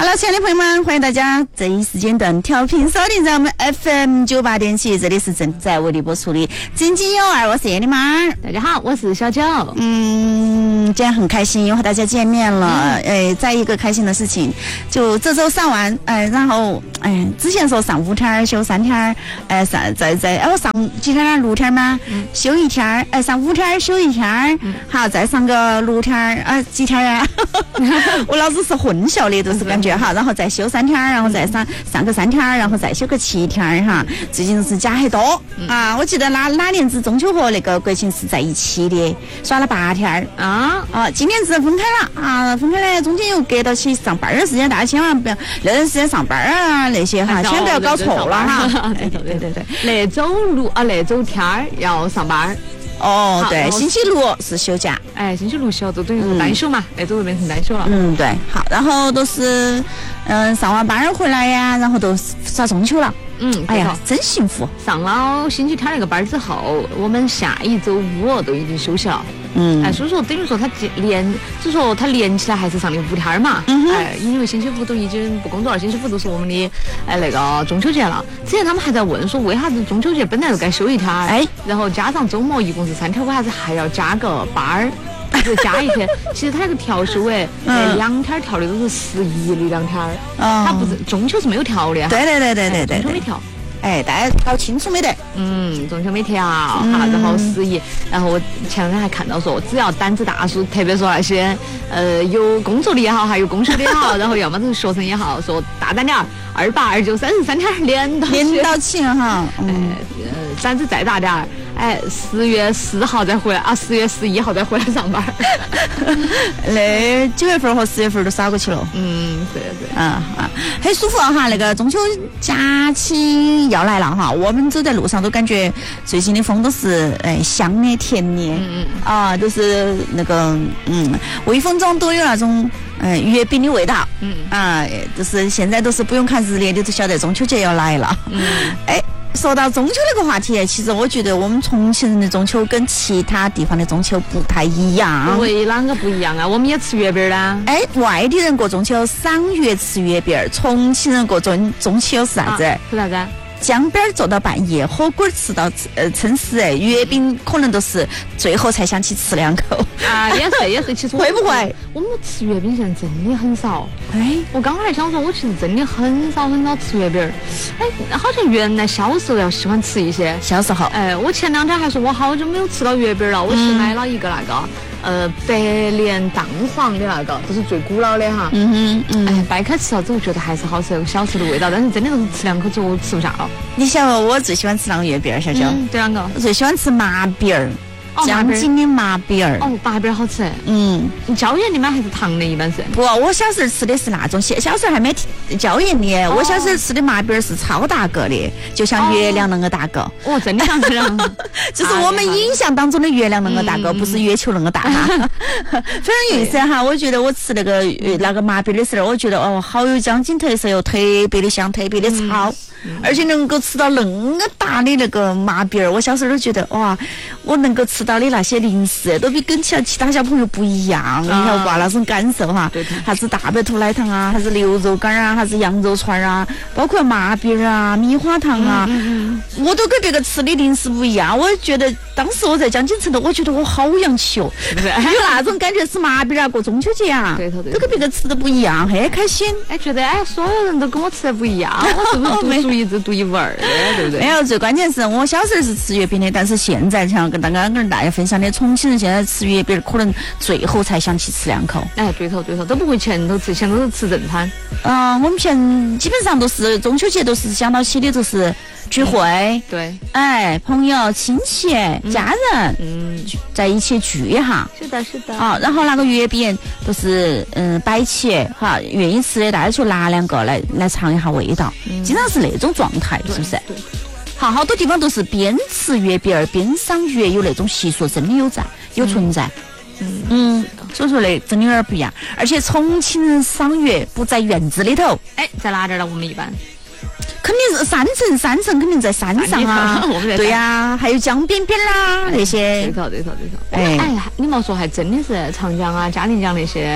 好了，亲爱的朋友们，欢迎大家这一时间段调频收听在我们 FM98.7，这里是正在为你播出的津津有味，我是叶丽妈。 大家好，我是小九。 今天很开心又和大家见面了。再一个开心的事情，就这周上完，然后之前说上5天休3天，上几天6天吗？休1天，上5天休1天，好，再上个6天，几天啊？我老子是混淆的，都是感觉哈，然后再休3天，然后再上个3天，然后再休个7天哈。最近是加很多啊！我记得哪年子中秋和那个国庆是在一起的，耍了8天今年是分开了啊，分开了，中间又隔到起上班的时间，大家千万不要那段时间上班啊那些哈，千万不要搞错了哈。对， 那周天要上班。 哦，对，星期六是休假。 星期六休就等于是单休嘛，那周就变成单休了。 对，好，然后都是上完班回来呀，然后都耍中秋了。哎呀，真幸福！ 上了星期天那个班之后，我们下一周5都已经休息了。所以说等于说他连起来还是上的5天嘛。因为星期5都已经不工作了，星期5都是我们的那个中秋节了。之前他们还在问说，为啥子中秋节本来就该休1天，然后加上周末一共是3天，为啥子还要加个班儿？就加1天，其实他那个调休2天调的都是11的2天，他不是中秋是没有调的。 对， 中秋没调。 大家搞清楚没得？ 中秋没调哈，然后11，然后我前两天还看到说，只要胆子大说，特别说那些有工作的也好，还有公休的也好，然后要么就是学生也好，说大胆点，28、29、33天连到起哈。 胆子再大点，10月4号再回来啊，10月11号再回来上班。 那9月份和10月份都耍过去了。 对， 很舒服哈。那个中秋假期要来了哈，我们走在路上都感觉最近的风都是香的甜的，都是那个微风中都有那种月饼的味道。就是现在都是不用看日历的都晓得中秋节要来了。说到中秋这个话题，其实我觉得我们重庆人的中秋跟其他地方的中秋不太一样。 对，啷个不一样啊？我们也吃月饼啦。 外地人过中秋赏月吃月饼，重庆人过中秋是啥子？ 是啥子？ 江边坐到半夜，火锅吃到撑死，月饼可能都是最后才想起吃2口。 也是，其实会不会？ 我们吃月饼现在真的很少。我刚才想说，我其实真的很少吃月饼。好像原来小时候要喜欢吃一些。 小时候。 我前2天还说我好久没有吃到月饼了，我去买了一个那个白莲蛋黄的那个，这是最古老的哈。掰开吃了之后觉得还是好吃，有小时候的味道，但是真的都是吃2口之后吃不下了。 你晓得我最喜欢吃那个月饼，小小。 对啷个？ 我最喜欢吃麻饼儿。江津的麻饼儿。 麻饼好吃。椒盐的吗？还是糖的？一般是。不， 我小时候吃的是那种，小时候还没椒盐的。我小时候吃的麻饼儿是超大个的，就像月亮那个大个。 真的像这样。 就是我们印象当中的月亮那个大个，不是月球那个大哈。非常有意思哈！我觉得我吃那个麻饼的时候，我觉得好有江津特色哟，特别的香，特别的糙。而且能够吃到那么大的那个麻饼儿，我小时候都觉得哇，我能够吃到的那些零食都比跟其他小朋友不一样，你晓得吧？那种感受哈，还是大白兔奶糖啊，还是牛肉干啊，还是羊肉串啊，包括麻饼啊、米花糖啊，我都跟别个吃的零食不一样。我觉得当时我在江津城的，我觉得我好洋气哦，有那种感觉，吃麻饼啊，过中秋节啊，都跟别个吃的不一样，很开心。 觉得所有人都跟我吃的不一样，我是不是独树一帜、独一无二的，对不对？ 没有，最关键是我小时候是吃月饼的，但是现在想跟大家分享的，重庆人现在吃月饼可能最后才想起吃2口。 对头，都不会前头吃，前头是吃正餐。 我们基本上都是中秋节都是想到起的都是聚会， 对， 朋友、亲戚、家人，在一起聚一下。 是的。 然后那个月饼都是摆起哈，愿意吃的大家就拿2个来尝一下味道，经常是那种状态，是不是？ 对。 好多地方都是边吃月饼儿边赏月，有那种习俗，真的有存在。所以说那真的有点不一样。而且重庆人赏月不在院子里头， 在哪点了？我们一般肯定是山城肯定在山上啊。对呀，还有江边边啦那些。 对头。你莫说，还真的是长江啊、嘉陵江那些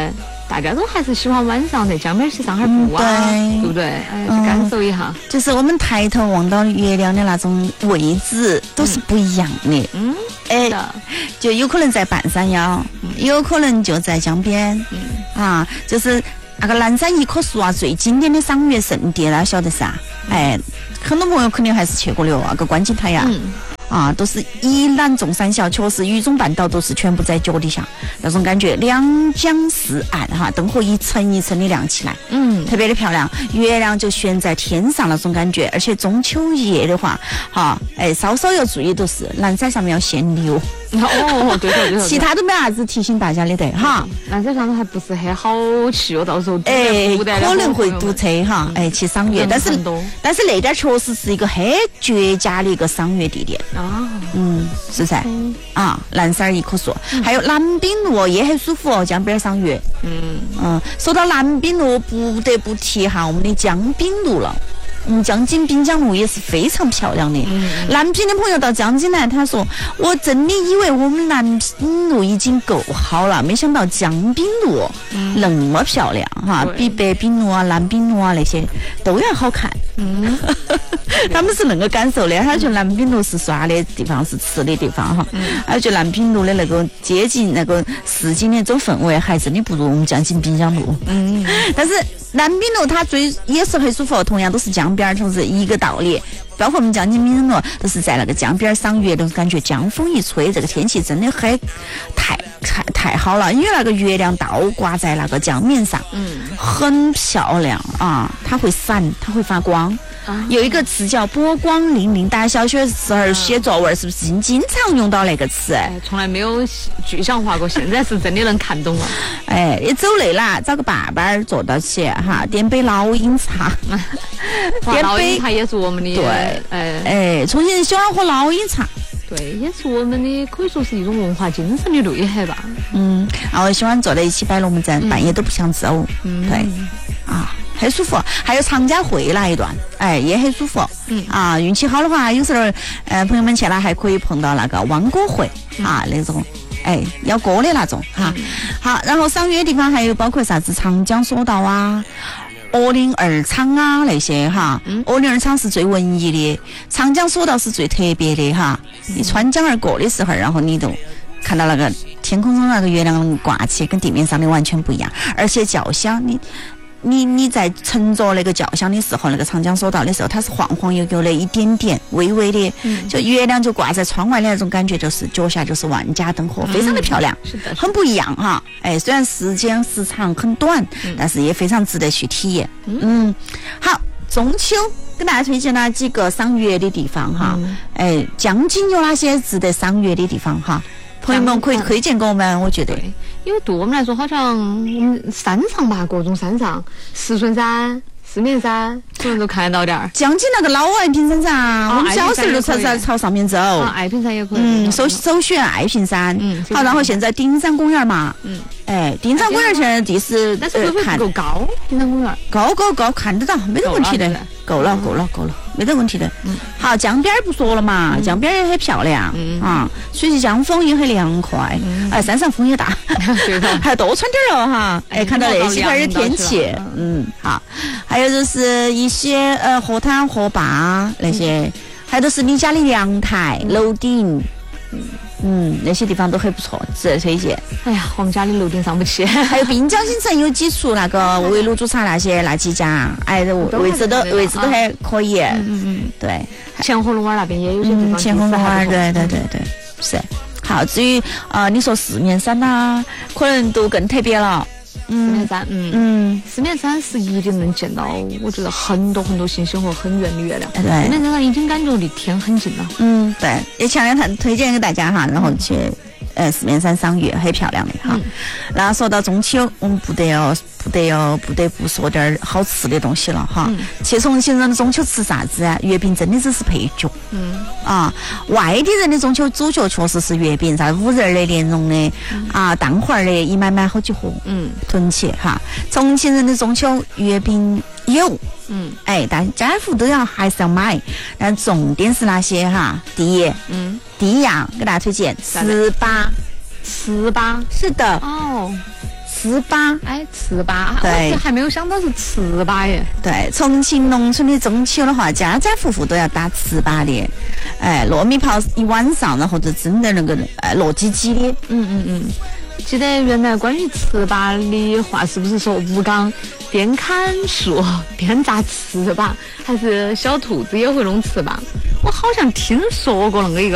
大家都还是喜欢晚上在江边去上下步啊，对不对？哎，去感受一下。 就是我们抬头望到月亮的那种位置都是不一样的。就有可能在半山腰，有可能就在江边。就是那个南山一棵树啊，最经典的赏月圣地啦，晓得噻？很多朋友肯定还是去过的那个观景台呀。都是一览众山小，确实雨中半岛都是全部在脚底下，那种感觉两江四岸灯火一层一层的亮起来，特别的漂亮，月亮就悬在天上那种感觉。而且中秋夜的话，稍稍要注意都是南山上面要限流。 对， 其他都没啥子提醒大家的得哈。 南山上头还不是很好去到时候可能会堵车去赏月，但是那点确实是一个很绝佳的一个赏月地点。是噻。南山一棵树，还有南滨路也很舒服哦，江边赏月。说到南滨路，不得不提哈我们的江滨路了。江津滨江路也是非常漂亮的。南平的朋友到江津来，他说我真的以为我们南滨路已经够好了，没想到江滨路那么漂亮比北滨路啊、南滨路啊那些都要好看。他们是那个感受的，他觉得南滨路是耍的地方，是吃的地方他觉得南滨路的那个接近那个市井的这种氛围还真的不如我们江津滨江路。但是南滨路它也是很舒服，同样都是江边，同时一个道理。包括我们江津滨路都是在那个江边赏月的，感觉江风一吹，这个天气真的太好了，因为那个月亮倒挂在那个江面上，很漂亮它会闪，它会发光。有一个词叫波光粼粼，大家小学时候写作文是不是经常用到那个词？ 从来没有具象化过，现在是真的能看懂了。 一走累了，找个爸爸坐到起点杯老饮茶。 老饮茶也是我们的对，重庆人喜欢喝老饮茶。 对，也是我们的可以说是一种文化精神的内涵吧。 然后喜欢坐在一起摆龙门阵，半夜都不想走。对，很舒服。还有长嘉汇那一段，也很舒服。运气好的话，有时候朋友们去了还可以碰到那个汪哥汇那种。要过的那种好，然后赏月的地方还有包括啥子长江索道啊、鹅岭二厂啊那些鹅岭二厂是最文艺的，长江索道是最特别的你穿江而过的时候，然后你都看到那个天空中那个月亮挂起，跟地面上的完全不一样。而且叫香，你在乘着那个轿厢的时候，那个长江索道的时候，它是晃晃悠悠的，一点点微微的，就月亮就挂在窗外的那种感觉，就是脚下就是万家灯火，非常的漂亮， 是的， 很不一样虽然时长很短，但是也非常值得去体验。好，中秋给大家推荐了几个赏月的地方江津有哪些值得赏月的地方朋友们可以推荐给我们，我觉得。 因为对我们来说，好像山上吧，各种山上，石顺山、四面山，可能都看得到点儿。 江津那个老爱平山上，我们小时候就朝上面走。 爱平山也可以。 首选爱平山。好，然后现在丁山公园嘛。丁山公园现在地势， 但是会不会不够高？丁山公园高看得到，没得问题的。够了，没得问题的。好，江边不说了嘛，江边也很漂亮水气江风也很凉快。山上风也大，还要多穿点了看到那些天的天气。好，还有就是一些河滩河坝那些，还都是你家的阳台楼顶。那些地方都很不错，值得推荐。 哎呀，我们家的楼顶上不去。 还有滨江新城有几处那个围炉煮茶那几家，位置都还可以。对。 前河龙湾那边也有些地方。 前河龙湾，对，是。好，至于你说四面山呐，可能都更特别了。 四面山，四面山是一定能见到，我觉得很多星星和很圆的月亮。 对， 四面山上已经感觉离天很近了。 对，也强烈推荐给大家然后去四面山赏月，很漂亮的那说到中秋，我们不得不说点好吃的东西了去重庆人的中秋吃啥子啊？月饼真的只是配角。外地人的中秋主角确实是月饼，啥五仁的、莲蓉的蛋黄的，一买好几盒囤起重庆人的中秋月饼有但家户都还是要买，但重点是那些第一样给大家推荐糍粑。 糍粑是的糍粑。 哎，糍粑， 对， 我还没有想到是糍粑耶。 对，重庆农村的中秋的话，家家户户都要打糍粑的。哎，糯米泡一晚上，然后就蒸的那个糯叽叽的。 记得原来关于糍粑的话，是不是说吴刚边砍树边炸糍粑，还是小兔子也会弄糍粑？我好像听说过那个一个。